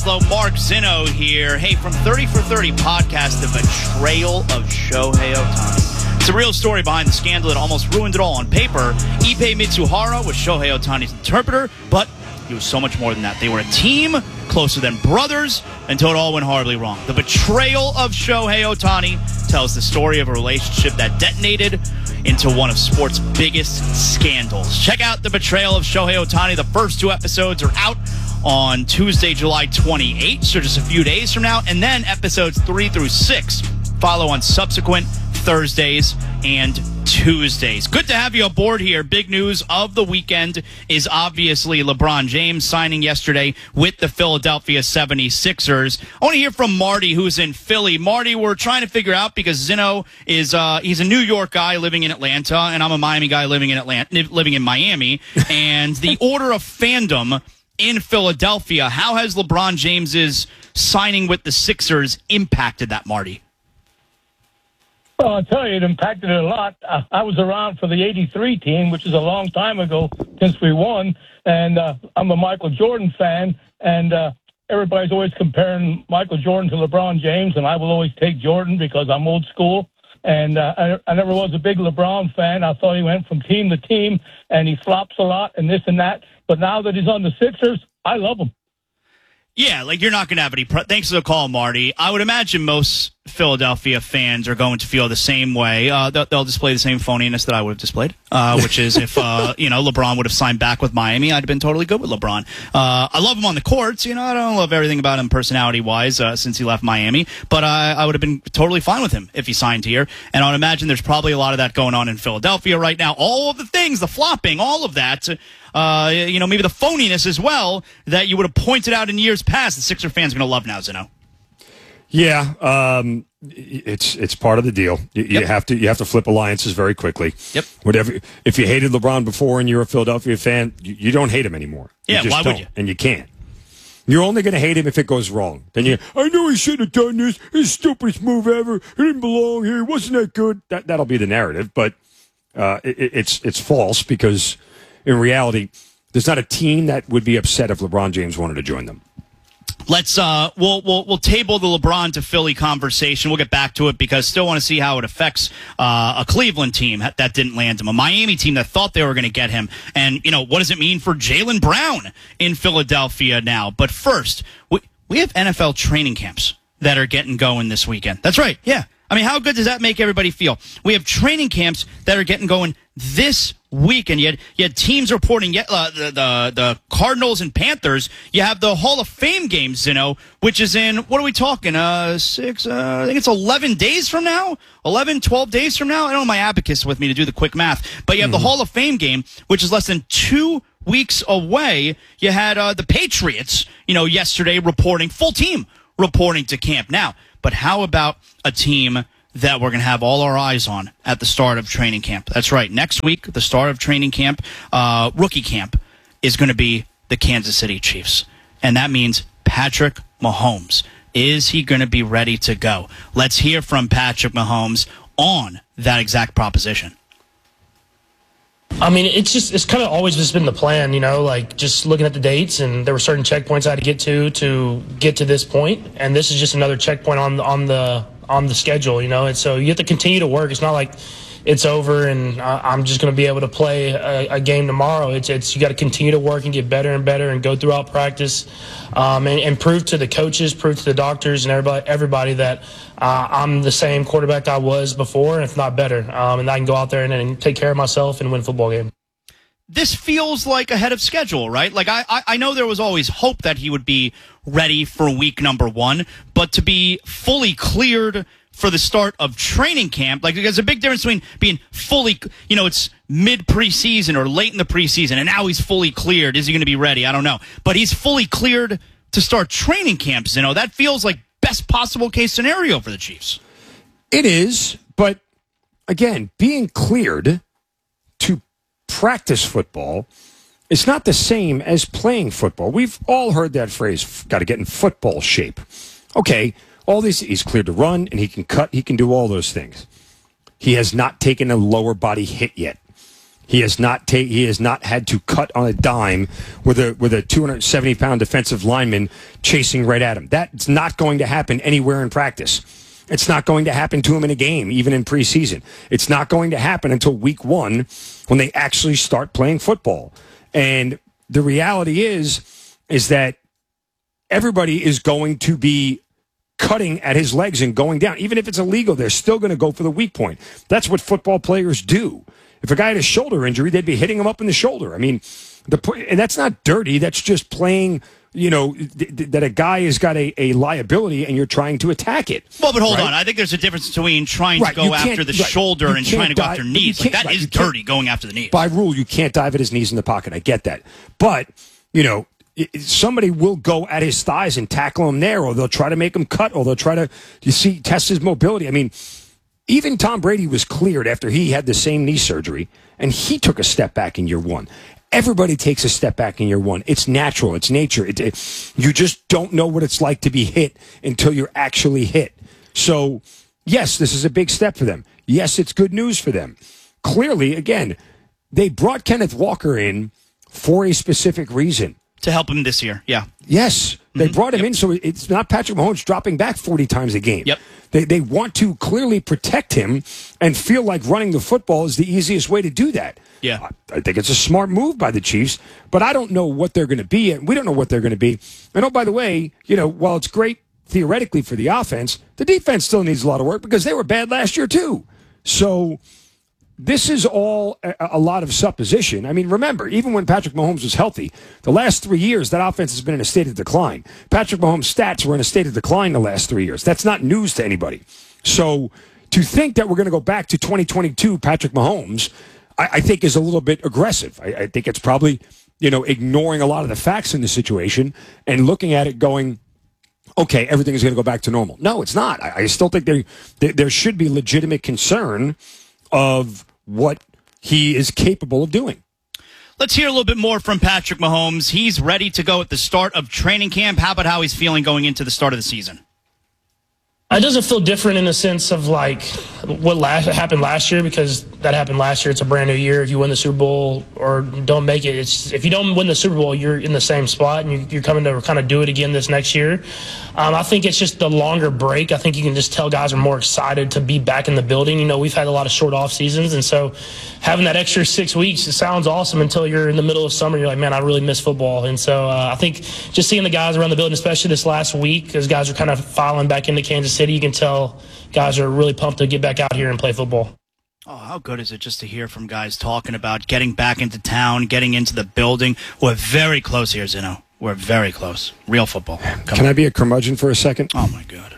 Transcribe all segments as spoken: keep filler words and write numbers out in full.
Hello, Mark Zinno here. Hey, from thirty for thirty podcast, the betrayal of Shohei Ohtani. It's a real story behind the scandal that almost ruined it all. On paper, Ippei Mitsuhara was Shohei Ohtani's interpreter, but he was so much more than that. They were a team, closer than brothers, until it all went horribly wrong. The betrayal of Shohei Ohtani tells the story of a relationship that detonated into one of sports' biggest scandals. Check out The Betrayal of Shohei Ohtani. The first two episodes are out on Tuesday, July twenty-eighth, so just a few days from now. And then episodes three through six follow on subsequent Thursdays and Tuesdays. Good to have you aboard here. Big news of the weekend is obviously LeBron James signing yesterday with the Philadelphia seventy-sixers. I want to hear from Marty, who's in Philly. Marty, we're trying to figure out, because Zinno is uh, he's a New York guy living in Atlanta, and I'm a Miami guy living in Atlanta, living in Miami, and the order of fandom in Philadelphia. How has LeBron James's signing with the Sixers impacted that, Marty? Well, I'll tell you, it impacted it a lot. Uh, I was around for the eighty-three team, which is a long time ago since we won, and uh, I'm a Michael Jordan fan, and uh, everybody's always comparing Michael Jordan to LeBron James, and I will always take Jordan because I'm old school, and uh, I, I never was a big LeBron fan. I thought he went from team to team, and he flops a lot and this and that, but now that he's on the Sixers, I love him. Yeah, like you're not going to have any... Pre- Thanks for the call, Marty. I would imagine most Philadelphia fans are going to feel the same way. Uh, they'll, they'll display the same phoniness that I would have displayed, uh, which is if uh, you know LeBron would have signed back with Miami, I'd have been totally good with LeBron. Uh, I love him on the courts. You know, I don't love everything about him personality-wise uh, since he left Miami, but I, I would have been totally fine with him if he signed here. And I would imagine there's probably a lot of that going on in Philadelphia right now. All of the things, the flopping, all of that... Uh, you know, maybe the phoniness as well that you would have pointed out in years past. The Sixer fans are going to love now, Zinno. Yeah, um, it's it's part of the deal. You, yep. you have to you have to flip alliances very quickly. Yep. Whatever. If you hated LeBron before and you're a Philadelphia fan, you, you don't hate him anymore. You yeah, just why don't, would you? And you can't. You're only going to hate him if it goes wrong. Then you, I know he shouldn't have done this. It's the stupidest move ever. He didn't belong here. Wasn't that good? That that'll be the narrative, but uh, it, it's it's false because in reality, there's not a team that would be upset if LeBron James wanted to join them. Let's uh, we'll we'll we'll table the LeBron to Philly conversation. We'll get back to it because still want to see how it affects uh, a Cleveland team that didn't land him, a Miami team that thought they were going to get him, and you know what does it mean for Jaylen Brown in Philadelphia now? But first, we we have N F L training camps that are getting going this weekend. That's right, yeah. I mean, how good does that make everybody feel? We have training camps that are getting going this weekend. You had, you had teams reporting uh, the, the the Cardinals and Panthers. You have the Hall of Fame games, you know, which is in, what are we talking, uh, six, uh, I think it's eleven days from now? eleven, twelve days from now? I don't have my abacus with me to do the quick math. But you have mm-hmm. the Hall of Fame game, which is less than two weeks away. You had uh, the Patriots, you know, yesterday reporting, full team reporting to camp. Now, but how about a team that we're going to have all our eyes on at the start of training camp? That's right. Next week, the start of training camp, uh, rookie camp, is going to be the Kansas City Chiefs. And that means Patrick Mahomes. Is he going to be ready to go? Let's hear from Patrick Mahomes on that exact proposition. I mean, it's just, it's kind of always just been the plan, you know, like just looking at the dates, and there were certain checkpoints I had to get to to get to this point, and this is just another checkpoint on on the on the schedule, you know, and so you have to continue to work. It's not like it's over and uh, I'm just going to be able to play a, a game tomorrow. It's it's you got to continue to work and get better and better and go throughout practice, um, and, and prove to the coaches, prove to the doctors and everybody everybody that uh, I'm the same quarterback I was before, and if not better, um, and I can go out there and, and take care of myself and win a football game. This feels like ahead of schedule, right? Like I, I, I know there was always hope that he would be ready for week number one, but to be fully cleared for the start of training camp, like there's a big difference between being fully, you know, it's mid preseason or late in the preseason, and now he's fully cleared. Is he going to be ready? I don't know, but he's fully cleared to start training camps. You know, that feels like best possible case scenario for the Chiefs. It is, but again, being cleared to practice football is not the same as playing football. We've all heard that phrase, got to get in football shape. Okay, all these, he's cleared to run, and he can cut, he can do all those things. He has not taken a lower body hit yet. He has not ta- He has not had to cut on a dime with a with a two hundred seventy pound defensive lineman chasing right at him. That's not going to happen anywhere in practice. It's not going to happen to him in a game, even in preseason. It's not going to happen until week one when they actually start playing football. And the reality is, is that everybody is going to be cutting at his legs and going down. Even if it's illegal, they're still going to go for the weak point. That's what football players do. If a guy had a shoulder injury, they'd be hitting him up in the shoulder. I mean, the and that's not dirty. That's just playing, you know, th- th- that a guy has got a, a liability and you're trying to attack it. Well, but hold right? on. I think there's a difference between trying right. to go after the right. shoulder you and trying to go dive, after knees. Like, that right. is dirty, going after the knees. By rule, you can't dive at his knees in the pocket. I get that. But, you know, somebody will go at his thighs and tackle him there, or they'll try to make him cut, or they'll try to, you see, test his mobility. I mean, even Tom Brady was cleared after he had the same knee surgery, and he took a step back in year one. Everybody takes a step back in year one. It's natural. It's nature. It, it, you just don't know what it's like to be hit until you're actually hit. So, yes, this is a big step for them. Yes, it's good news for them. Clearly, again, they brought Kenneth Walker in for a specific reason. To help him this year, yeah. Yes, they Mm-hmm. brought him Yep. in, so it's not Patrick Mahomes dropping back forty times a game. Yep. They they want to clearly protect him and feel like running the football is the easiest way to do that. Yeah. I, I think it's a smart move by the Chiefs, but I don't know what they're going to be, and we don't know what they're going to be. And oh, by the way, you know, while it's great theoretically for the offense, the defense still needs a lot of work because they were bad last year too. So this is all a, a lot of supposition. I mean, remember, even when Patrick Mahomes was healthy, the last three years, that offense has been in a state of decline. Patrick Mahomes' stats were in a state of decline the last three years. That's not news to anybody. So to think that we're going to go back to twenty twenty-two Patrick Mahomes, I, I think is a little bit aggressive. I, I think it's probably, you know, ignoring a lot of the facts in the situation and looking at it going, okay, everything is going to go back to normal. No, it's not. I, I still think there, there there should be legitimate concern of what he is capable of doing. Let's hear a little bit more from Patrick Mahomes. He's ready to go at the start of training camp. How about how he's feeling going into the start of the season? It doesn't feel different in the sense of like what last, happened last year, because that happened last year. It's a brand new year. If you win the Super Bowl or don't make it, it's if you don't win the Super Bowl, you're in the same spot, and you, you're coming to kind of do it again this next year. Um, I think it's just the longer break. I think you can just tell guys are more excited to be back in the building. You know, we've had a lot of short off seasons, and so having that extra six weeks, it sounds awesome until you're in the middle of summer. You're like, man, I really miss football. And so uh, I think just seeing the guys around the building, especially this last week, as guys are kind of filing back into Kansas City, you can tell guys are really pumped to get back out here and play football. Oh, how good is it just to hear from guys talking about getting back into town, getting into the building. We're very close here, Zeno. We're very close. Real football. Come Can on. I be a curmudgeon for a second? Oh, my God.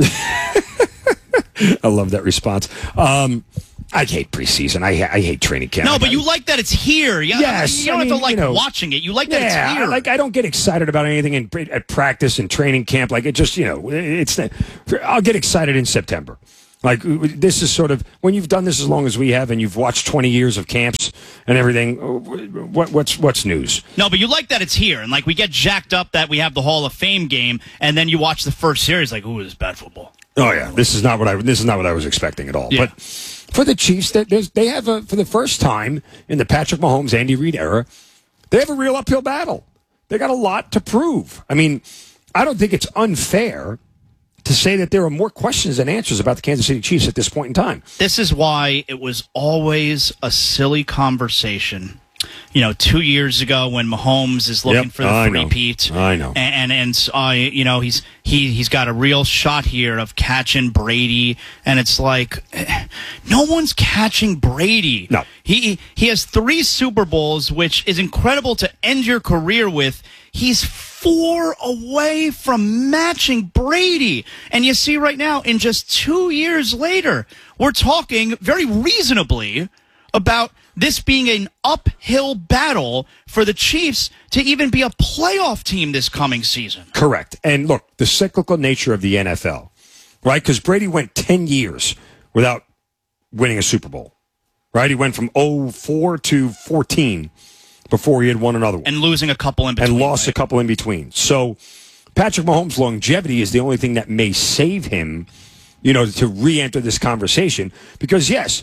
I love that response. Um, I hate preseason. I, I hate training camp. No, but you like that it's here. You, Yes, You don't I have mean, to like you know, watching it. You like that yeah, it's here. like I don't get excited about anything in at practice and training camp. Like it just, you know, it's. I'll get excited in September. Like this is sort of when you've done this as long as we have, and you've watched twenty years of camps and everything. What, what's what's news? No, but you like that it's here. And like we get jacked up that we have the Hall of Fame game, and then you watch the first series like, ooh, this is bad football. Oh yeah, this is not what I this is not what I was expecting at all. Yeah. But for the Chiefs, there's, they have a for the first time in the Patrick Mahomes, Andy Reid era, they have a real uphill battle. They got a lot to prove. I mean, I don't think it's unfair to say that there are more questions than answers about the Kansas City Chiefs at this point in time. This is why it was always a silly conversation. You know, two years ago when Mahomes is looking Yep, for the I know. three-peat. I know. And, and, and uh, you know, he's he, he's got a real shot here of catching Brady. And it's like, eh, no one's catching Brady. No. He, he has three Super Bowls, which is incredible to end your career with. He's four away from matching Brady. And you see right now, in just two years later, we're talking very reasonably about this being an uphill battle for the Chiefs to even be a playoff team this coming season. Correct. And look, the cyclical nature of the N F L, right? Because Brady went ten years without winning a Super Bowl, right? He went from oh four to fourteen before he had won another one. And losing a couple in between. And lost right? a couple in between. So Patrick Mahomes' longevity is the only thing that may save him, you know, to re-enter this conversation. Because, yes,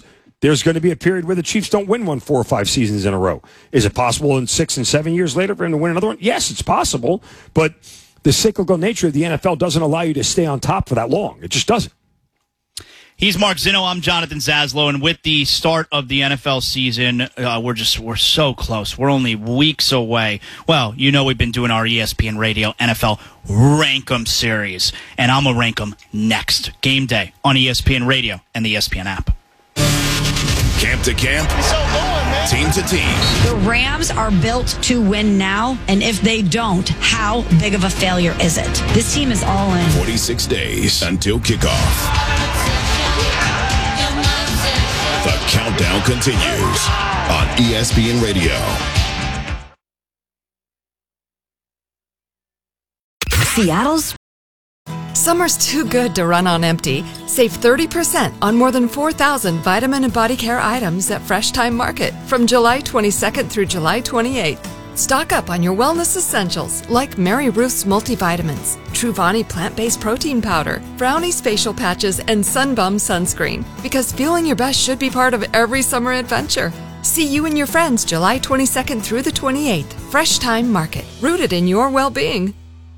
there's going to be a period where the Chiefs don't win one four or five seasons in a row. Is it possible in six and seven years later for him to win another one? Yes, it's possible. But the cyclical nature of the N F L doesn't allow you to stay on top for that long. It just doesn't. He's Mark Zinno. I'm Jonathan Zaslow, and with the start of the N F L season, uh, we're just we're so close. We're only weeks away. Well, you know we've been doing our E S P N Radio N F L Rank-'em series, and I'm gonna rank 'em next game day on E S P N Radio and the E S P N app. Camp to camp, team to team. The Rams are built to win now, and if they don't, how big of a failure is it? This team is all in. forty-six days until kickoff. The countdown continues on E S P N Radio. Seattle's. Summer's too good to run on empty. Save thirty percent on more than four thousand vitamin and body care items at Fresh Time Market from July twenty-second through July twenty-eighth. Stock up on your wellness essentials like Mary Ruth's multivitamins, Truvani plant-based protein powder, Brownie's facial patches, and Sunbum sunscreen. Because feeling your best should be part of every summer adventure. See you and your friends July twenty-second through the twenty-eighth. Fresh Time Market, rooted in your well-being.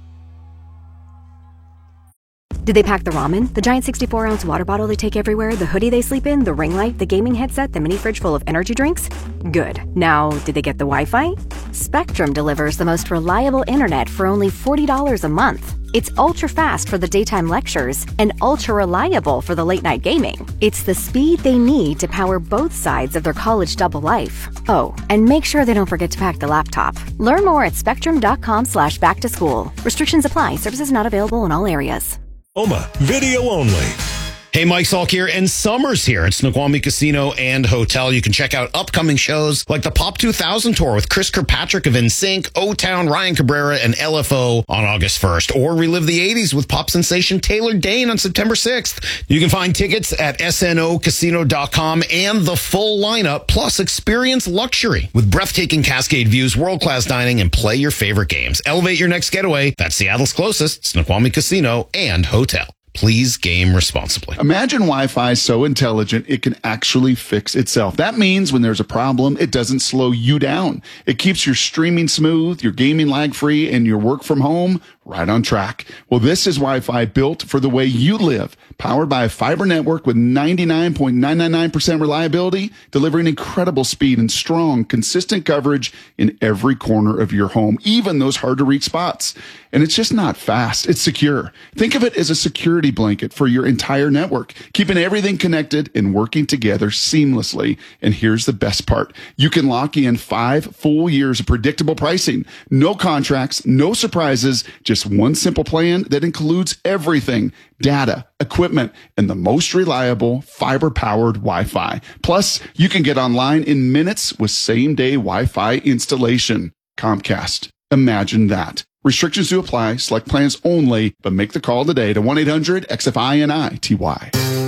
Did they pack the ramen, the giant sixty-four ounce water bottle they take everywhere, the hoodie they sleep in, the ring light, the gaming headset, the mini fridge full of energy drinks? Good. Now, did they get the Wi-Fi? Spectrum delivers the most reliable internet for only forty dollars a month. It's ultra-fast for the daytime lectures and ultra-reliable for the late-night gaming. It's the speed they need to power both sides of their college double life. Oh, and make sure they don't forget to pack the laptop. Learn more at spectrum.com slash back to school. Restrictions apply. Services not available in all areas. Oma, video only. Hey, Mike Salk here, and summer's here at Snoqualmie Casino and Hotel. You can check out upcoming shows like the Pop two thousand Tour with Chris Kirkpatrick of N Sync, O-Town, Ryan Cabrera, and L F O on August first, or relive the eighties with pop sensation Taylor Dayne on September sixth. You can find tickets at S N O casino dot com and the full lineup, plus experience luxury with breathtaking Cascade views, world-class dining, and play your favorite games. Elevate your next getaway. That's Seattle's closest, Snoqualmie Casino and Hotel. Please game responsibly. Imagine Wi-Fi so intelligent it can actually fix itself. That means when there's a problem, it doesn't slow you down. It keeps your streaming smooth, your gaming lag-free, and your work from home right on track. Well, this is Wi-Fi built for the way you live, powered by a fiber network with ninety-nine point nine nine nine percent reliability, delivering incredible speed and strong, consistent coverage in every corner of your home, even those hard-to-reach spots. And it's just not fast. It's secure. Think of it as a security blanket for your entire network, keeping everything connected and working together seamlessly. And here's the best part. You can lock in five full years of predictable pricing. No contracts, no surprises, just one simple plan that includes everything: data, equipment, and the most reliable fiber-powered Wi-Fi. Plus, you can get online in minutes with same-day Wi-Fi installation. Comcast. Imagine that. Restrictions do apply. Select plans only, but make the call today to one eight hundred X F I N I T Y.